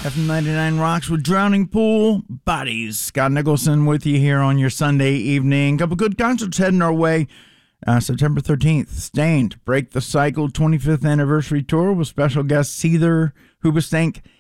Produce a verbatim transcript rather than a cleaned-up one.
F M ninety-nine rocks with Drowning Pool Bodies. Scott Nicholson with you here on your Sunday evening. Couple good concerts heading our way. Uh, September thirteenth, Stained, Break the Cycle twenty-fifth Anniversary Tour with special guests Seether, Hoobastank,